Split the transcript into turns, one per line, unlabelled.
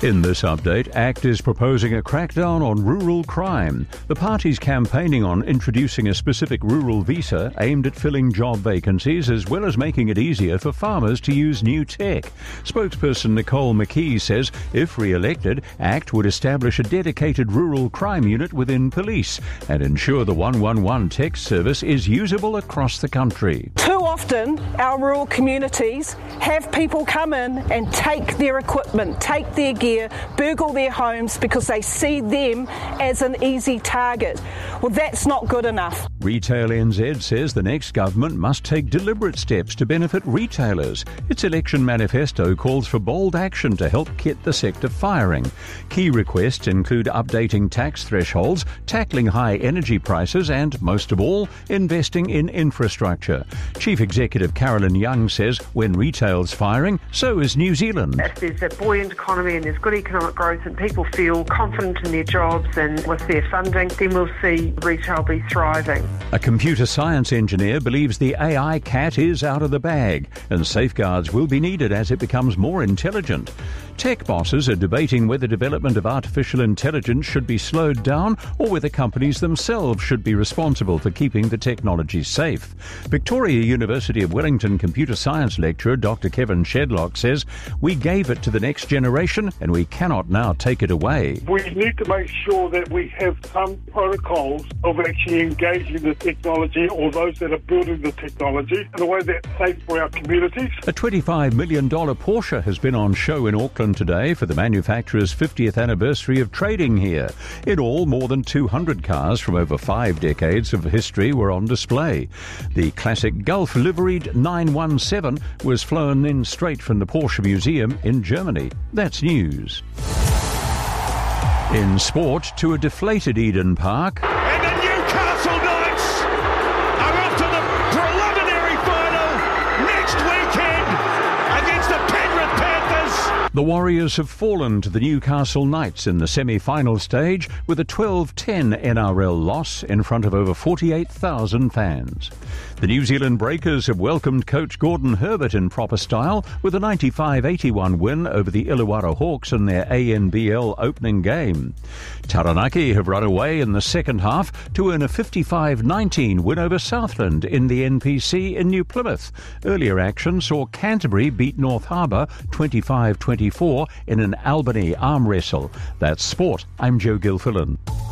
In this update, ACT is proposing a crackdown on rural crime. The party's campaigning on introducing a specific rural visa aimed at filling job vacancies as well as making it easier for farmers to use new tech. Spokesperson Nicole McKee says if re-elected, ACT would establish a dedicated rural crime unit within police and ensure the 111 text service is usable across the country.
Too often, our rural communities have people come in and take their equipment, take their gear, burgle their homes because they see them as an easy target. Well, that's not good enough.
Retail NZ says the next government must take deliberate steps to benefit retailers. Its election manifesto calls for bold action to help get the sector firing. Key requests include updating tax thresholds, tackling high energy prices and, most of all, investing in infrastructure. Chief Executive Carolyn Young says when retail's firing, so is New Zealand.
If there's a buoyant economy and there's good economic growth and people feel confident in their jobs and with their funding, then we'll see retail be thriving.
A computer science engineer believes the AI cat is out of the bag and safeguards will be needed as it becomes more intelligent. Tech bosses are debating whether development of artificial intelligence should be slowed down or whether companies themselves should be responsible for keeping the technology safe. Victoria University of Wellington computer science lecturer Dr. Kevin Shedlock says, "We gave it to the next generation and we cannot now take it away."
We need to make sure that we have some protocols of actually engaging the technology or those that are building the technology in a way that's safe for our communities.
A $25 million Porsche has been on show in Auckland today for the manufacturer's 50th anniversary of trading here. In all, more than 200 cars from over 5 decades of history were on display. The classic Gulf liveried 917 was flown in straight from the Porsche Museum in Germany. That's news. In sport, to a deflated Eden Park.
And the Newcastle Knights are off to the preliminary final next weekend against the Penrith Panthers.
The Warriors have fallen to the Newcastle Knights in the semi-final stage with a 12-10 NRL loss in front of over 48,000 fans. The New Zealand Breakers have welcomed coach Gordon Herbert in proper style with a 95-81 win over the Illawarra Hawks in their ANBL opening game. Taranaki have run away in the second half to earn a 55-19 win over Southland in the NPC in New Plymouth. Earlier action saw Canterbury beat North Harbour 25-24 in an Albany arm wrestle. That's sport. I'm Joe Gilfillan.